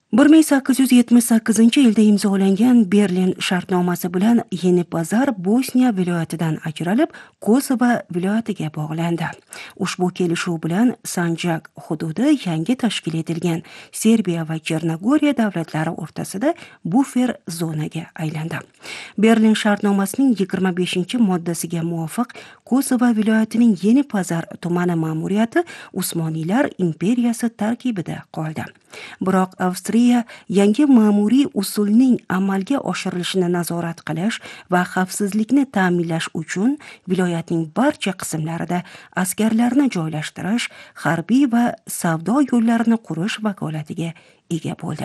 1878-yilda imzolangan Berlin shartnomasi bilan Yeni Pazar Bosniya viloyatidan ajralib, Kosovo viloyatiga bog'landi. Ushbu kelishuv bilan Sanjak hududi yangi tashkil etilgan Serbiya va Chernogoriya davlatlari o'rtasida bufer zonaga aylandi. Berlin shartnomasining 25-moddasiga muvofiq Kosovo viloyatining Yeni Pazar tumani ma'muriyati Usmoniylar imperiyasi tarkibida qoldi. Biroq Avstriya yangi ma'muriy usulning amalga oshirilishini nazorat qilish va xavfsizlikni ta'minlash uchun viloyatning barcha qismlarida askarlarni joylashtirish, harbiy va savdo yo'llarini qurish vakolatiga ega bo'ldi.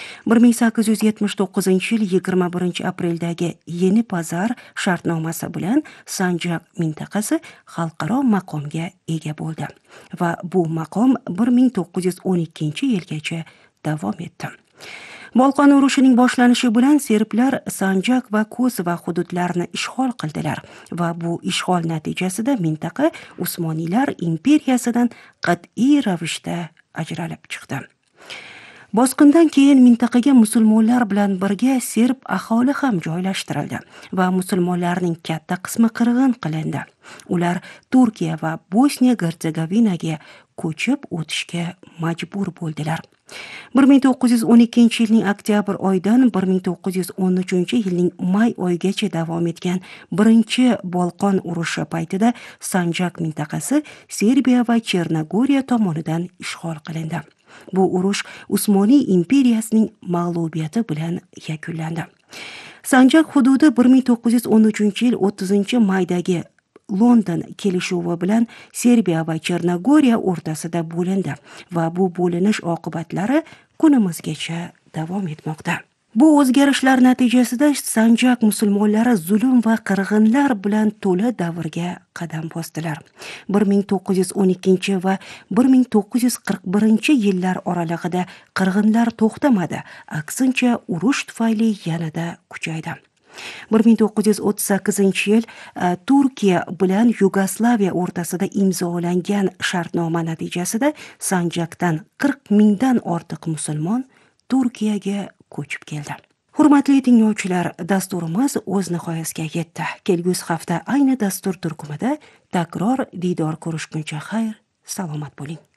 1879-yil 21-apreldagi Yeni Pazar shartnomasi bilan Sanjak mintaqasi xalqaro maqomga ega bo'ldi va bu maqom 1912-yilgacha davom etdi. Bolqon urushining boshlanishi bilan serblar Sanjak va Kosovo hududlarini ishg'ol qildilar va bu ishg'ol natijasida mintaqa Usmoniylar imperiyasidan qat'iy ravishda ajralib chiqdi. Bosqindan keyin mintaqaga musulmonlar bilan birga serb aholi ham joylashtirildi va musulmonlarning katta qismi qirg'in qilindi. Ular Turkiya va Bosniya-Gerzegovinaga ko'chib o'tishga majbur bo'ldilar. 1912-yilning oktyabr oyidan 1913-yilning may oyigacha davom etgan birinchi Bolqon urushi paytida Sanjak mintaqasi Serbiya va Chernogoriya tomonidan ishg'ol qilindi. Bu urush Usmoniy imperiyasining mag'lubiyati bilan yakunlandi. Sanjak hududi 1913-yil 30-maydagi London kelishuvi bilan Serbiya va Chernogoriya o'rtasida bo'lindi va bu bo'linish oqibatlari kunimizgacha davom etmoqda. Bu o'zgarishlar natijasida Sanjak musulmonlari zulm va qirg'inlar bilan to'la davrga qadam bosdilar. 1912 va 1941-yillar oralig'ida qirg'inlar to'xtamadi, aksincha urush tufayli yanada kuchaydi. 1938-yil Turkiya bilan Yugoslaviya o'rtasida imzolangan shartnoma natijasida Sanjakdan 40 mingdan ortiq musulmon Turkiyaga ko'chib keldi. Hurmatli tinglovchilar, dasturimiz o'z nihoyasiga yetdi. Kelgusi hafta ayni dastur turkumida takror diydor ko'rishguncha xayr, salomat bo'ling.